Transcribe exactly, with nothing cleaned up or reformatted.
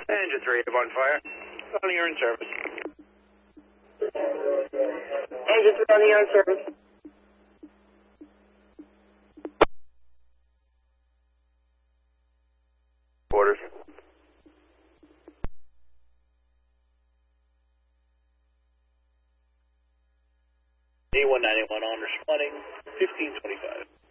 Engine three on fire. On the urine service. Engine three on the urine service. Orders. D one ninety-one on responding, fifteen twenty-five.